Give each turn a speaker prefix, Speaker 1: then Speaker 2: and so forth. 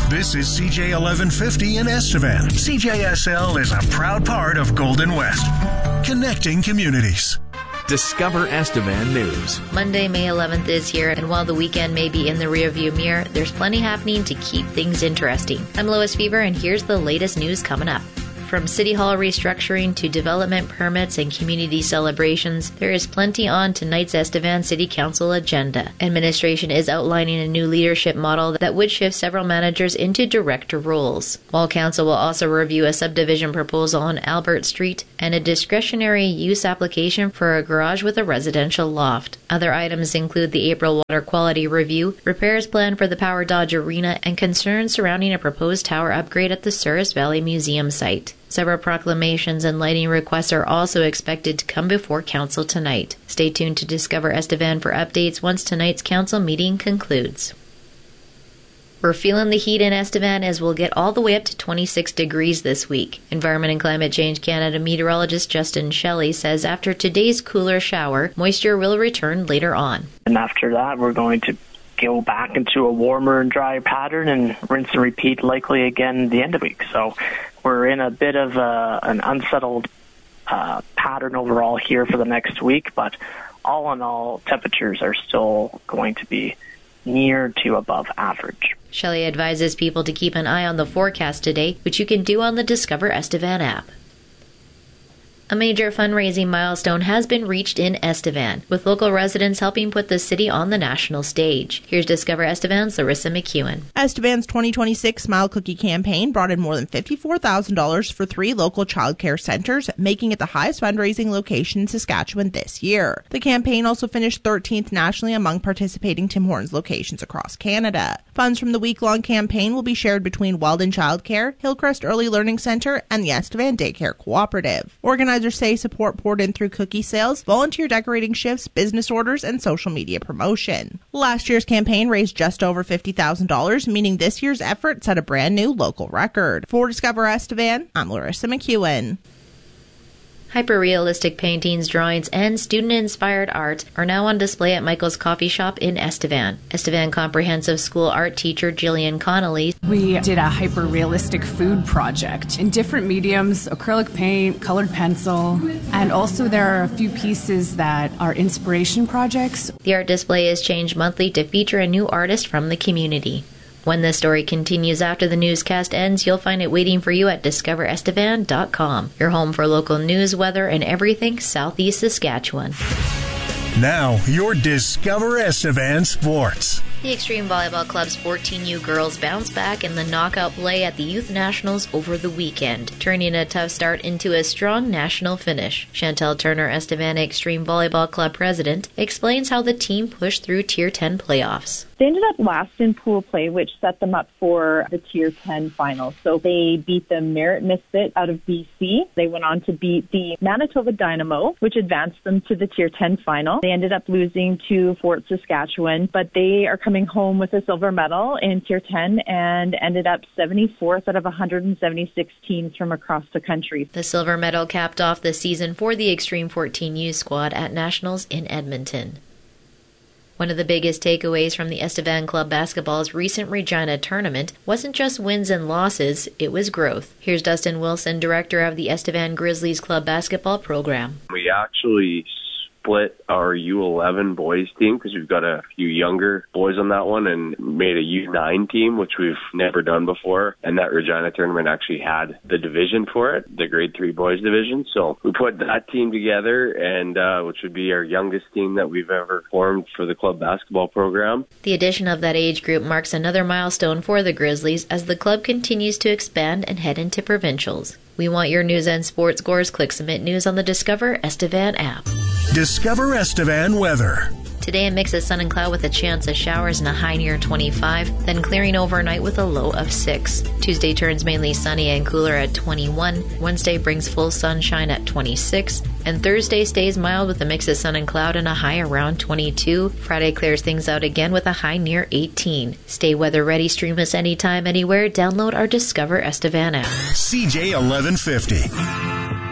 Speaker 1: This is CJ 1150 in Estevan. CJSL is a proud part of Golden West, connecting communities.
Speaker 2: Discover Estevan News.
Speaker 3: Monday, May 11th is here, and while the weekend may be in the rearview mirror, there's plenty happening to keep things interesting. I'm Lois Fever, and here's the latest news coming up. From City Hall restructuring to development permits and community celebrations, there is plenty on tonight's Estevan City Council agenda. Administration is outlining a new leadership model that would shift several managers into director roles. While Council will also review a subdivision proposal on Albert Street and a discretionary use application for a garage with a residential loft. Other items include the April water quality review, repairs plan for the Power Dodge Arena, and concerns surrounding a proposed tower upgrade at the Souris Valley Museum site. Several proclamations and lighting requests are also expected to come before Council tonight. Stay tuned to Discover Estevan for updates once tonight's Council meeting concludes. We're feeling the heat in Estevan as we'll get all the way up to 26 degrees this week. Environment and Climate Change Canada meteorologist Justin Shelley says after today's cooler shower, moisture will return later on.
Speaker 4: And after that, we're going to go back into a warmer and drier pattern and rinse and repeat likely again at the end of the week. So we're in a bit of an unsettled pattern overall here for the next week, but all in all, temperatures are still going to be near to above average.
Speaker 3: Shelley advises people to keep an eye on the forecast today, which you can do on the Discover Estevan app. A major fundraising milestone has been reached in Estevan, with local residents helping put the city on the national stage. Here's Discover Estevan's Larissa McEwen.
Speaker 5: Estevan's 2026 Smile Cookie campaign brought in more than $54,000 for 3 local childcare centers, making it the highest fundraising location in Saskatchewan this year. The campaign also finished 13th nationally among participating Tim Hortons locations across Canada. Funds from the week-long campaign will be shared between Weldon Childcare, Hillcrest Early Learning Center, and the Estevan Daycare Cooperative. Organizers say support poured in through cookie sales, volunteer decorating shifts, business orders, and social media promotion. Last year's campaign raised just over $50,000, meaning this year's effort set a brand new local record. For Discover Estevan, I'm Larissa McEwen.
Speaker 3: Hyper-realistic paintings, drawings, and student-inspired art are now on display at Michael's Coffee Shop in Estevan. Estevan Comprehensive School art teacher Jillian Connolly.
Speaker 6: We did a hyper-realistic food project in different mediums, acrylic paint, colored pencil, and also there are a few pieces that are inspiration projects.
Speaker 3: The art display is changed monthly to feature a new artist from the community. When the story continues after the newscast ends, you'll find it waiting for you at discoverestevan.com, your home for local news, weather, and everything Southeast Saskatchewan.
Speaker 1: Now, your Discover Estevan Sports.
Speaker 3: The Extreme Volleyball Club's 14U girls bounced back in the knockout play at the Youth Nationals over the weekend, turning a tough start into a strong national finish. Chantel Turner, Estevan Extreme Volleyball Club president, explains how the team pushed through Tier 10 playoffs.
Speaker 7: They ended up last in pool play, which set them up for the Tier 10 finals. So they beat the Merritt Misfit out of BC. They went on to beat the Manitoba Dynamo, which advanced them to the Tier 10 final. They ended up losing to Fort Saskatchewan, but they are coming home with a silver medal in Tier 10 and ended up 74th out of 176 teams from across the country.
Speaker 3: The silver medal capped off the season for the Extreme 14U squad at Nationals in Edmonton. One of the biggest takeaways from the Estevan Club Basketball's recent Regina tournament wasn't just wins and losses, it was growth. Here's Dustin Wilson, director of the Estevan Grizzlies Club Basketball program.
Speaker 8: We actually split our U11 boys team because we've got a few younger boys on that one and made a U9 team, which we've never done before. And that Regina tournament actually had the division for it, the grade 3 boys division. So we put that team together, and which would be our youngest team that we've ever formed for the club basketball program.
Speaker 3: The addition of that age group marks another milestone for the Grizzlies as the club continues to expand and head into provincials. We want your news and sports scores. Click Submit News on the Discover Estevan app.
Speaker 1: Discover Estevan weather.
Speaker 3: Today a mix of sun and cloud with a chance of showers and a high near 25, then clearing overnight with a low of 6. Tuesday turns mainly sunny and cooler at 21. Wednesday brings full sunshine at 26. And Thursday stays mild with a mix of sun and cloud and a high around 22. Friday clears things out again with a high near 18. Stay weather ready. Stream us anytime, anywhere. Download our Discover Estevan app.
Speaker 1: CJ 1150.